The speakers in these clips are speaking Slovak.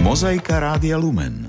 Mozaika Rádia Lumen.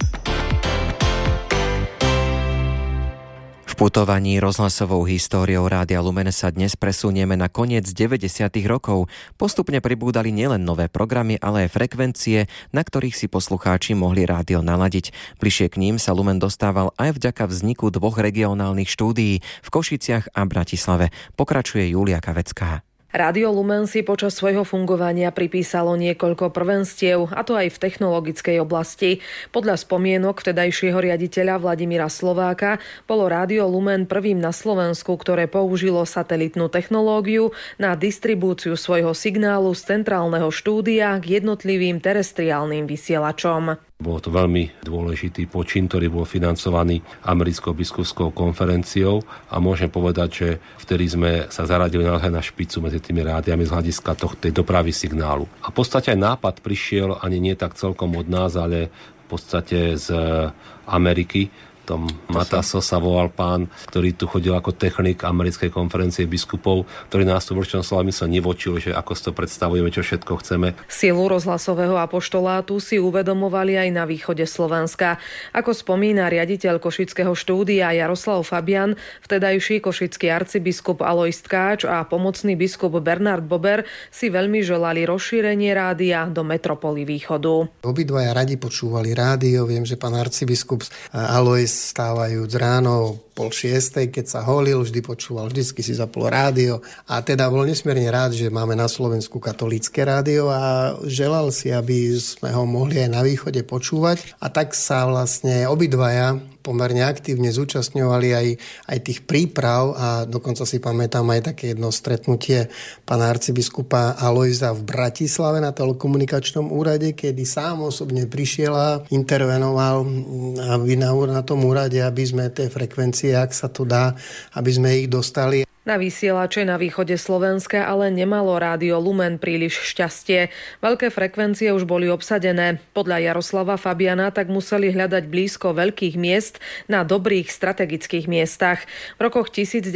V putovaní rozhlasovou históriou Rádia Lumen sa dnes presunieme na koniec 90. rokov. Postupne pribúdali nielen nové programy, ale aj frekvencie, na ktorých si poslucháči mohli rádio naladiť. Bližšie k ním sa Lumen dostával aj vďaka vzniku dvoch regionálnych štúdií v Košiciach a Bratislave. Pokračuje Julia Kavecká. Rádio Lumen si počas svojho fungovania pripísalo niekoľko prvenstiev, a to aj v technologickej oblasti. Podľa spomienok vtedajšieho riaditeľa Vladimíra Slováka bolo Rádio Lumen prvým na Slovensku, ktoré použilo satelitnú technológiu na distribúciu svojho signálu z centrálneho štúdia k jednotlivým terestriálnym vysielačom. Bolo to veľmi dôležitý počin, ktorý bol financovaný Americkou biskupskou konferenciou a môžem povedať, že vtedy sme sa zaradili na špicu medzi tými rádiami z hľadiska tej dopravy signálu. A v podstate aj nápad prišiel ani nie tak celkom od nás, ale v podstate z Ameriky. Tom Mataso sa volal pán, ktorý tu chodil ako technik Americkej konferencie biskupov, ktorý nás tu v určitom slova mysle nevočil, že ako si to predstavujeme, čo všetko chceme. Silu rozhlasového apoštolátu si uvedomovali aj na východe Slovenska. Ako spomína riaditeľ košického štúdia Jaroslav Fabian, vtedajší košický arcibiskup Alojz Tkáč a pomocný biskup Bernard Bober si veľmi želali rozšírenie rádia do metropoly východu. Obidvaja radi počúvali rádio. Viem, že pán arcibiskup Alojz stávajúc ráno 5:30, keď sa holil, vždy počúval, vždycky si zapol rádio a teda bol nesmierne rád, že máme na Slovensku katolícke rádio a želal si, aby sme ho mohli aj na východe počúvať a tak sa vlastne obidvaja pomerne aktívne zúčastňovali aj tých príprav a dokonca si pamätám aj také jedno stretnutie pána arcibiskupa Alojza v Bratislave na telekomunikačnom úrade, kedy sám osobne prišiel a intervenoval na tom úrade, aby sme tie frekvencie, ak sa to dá, aby sme ich dostali. Na vysielače na východe Slovenska ale nemalo Rádio Lumen príliš šťastie. Veľké frekvencie už boli obsadené. Podľa Jaroslava Fabiana tak museli hľadať blízko veľkých miest na dobrých strategických miestach. V rokoch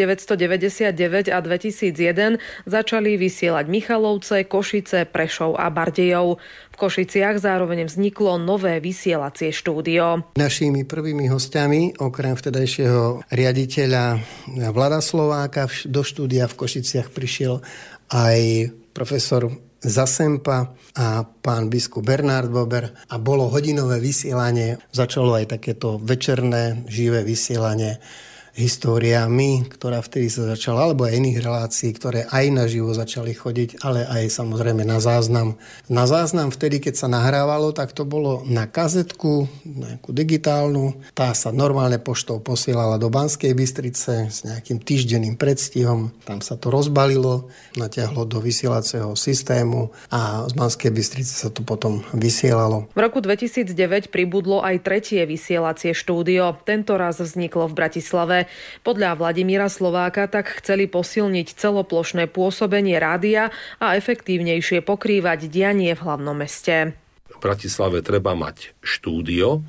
1999 a 2001 začali vysielať Michalovce, Košice, Prešov a Bardejov. V Košiciach zároveň vzniklo nové vysielacie štúdio. Našimi prvými hostiami, okrem vtedajšieho riaditeľa Vlada Slováka, do štúdia v Košiciach prišiel aj profesor Zasempa a pán biskup Bernard Bober a bolo hodinové vysielanie. Začalo aj takéto večerné živé vysielanie Históriami, ktorá vtedy sa začala, alebo aj iných relácií, ktoré aj naživo začali chodiť, ale aj samozrejme na záznam. Na záznam vtedy, keď sa nahrávalo, tak to bolo na kazetku, nejakú digitálnu. Tá sa normálne poštou posielala do Banskej Bystrice s nejakým týždenným predstihom. Tam sa to rozbalilo, natiahlo do vysielacieho systému a z Banskej Bystrice sa to potom vysielalo. V roku 2009 pribudlo aj tretie vysielacie štúdio. Tento raz vzniklo v Bratislave. Podľa Vladimíra Slováka tak chceli posilniť celoplošné pôsobenie rádia a efektívnejšie pokrývať dianie v hlavnom meste. V Bratislave treba mať štúdio,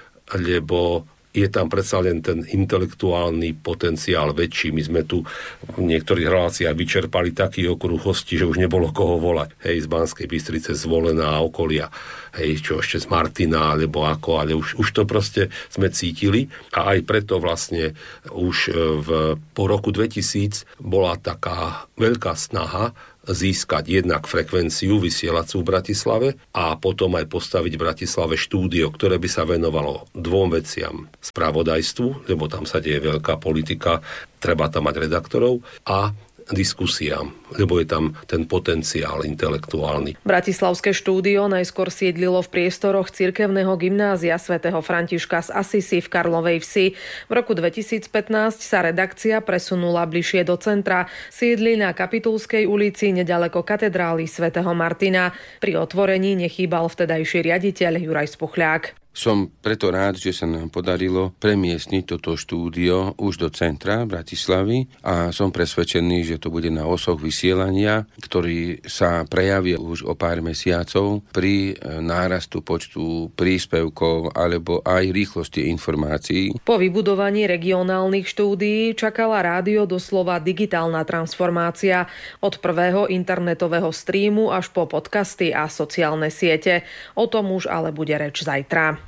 lebo je tam predsa len ten intelektuálny potenciál väčší. My sme tu v niektorých reláciách vyčerpali taký okruh hostí, že už nebolo koho volať. Hej, z Banskej Bystrice, Zvolená a okolia. Hej, čo ešte z Martina, alebo ako, ale už to proste sme cítili. A aj preto vlastne už po roku 2000 bola taká veľká snaha získať jednak frekvenciu vysielacú v Bratislave a potom aj postaviť v Bratislave štúdio, ktoré by sa venovalo dvom veciam. Spravodajstvu, lebo tam sa deje veľká politika, treba tam mať redaktorov a diskusiám, lebo je tam ten potenciál intelektuálny. Bratislavské štúdio najskôr sídlilo v priestoroch cirkevného gymnázia svätého Františka z Assisi v Karlovej Vsi. V roku 2015 sa redakcia presunula bližšie do centra. Sídli na Kapitulskej ulici nedaleko katedrály svätého Martina. Pri otvorení nechýbal vtedajší riaditeľ Juraj Spuchľák. Som preto rád, že sa nám podarilo premiestniť toto štúdio už do centra Bratislavy a som presvedčený, že to bude na osoch vysielania, ktorý sa prejaví už o pár mesiacov pri nárastu počtu príspevkov alebo aj rýchlosti informácií. Po vybudovaní regionálnych štúdií čakala rádio doslova digitálna transformácia od prvého internetového streamu až po podcasty a sociálne siete. O tom už ale bude reč zajtra.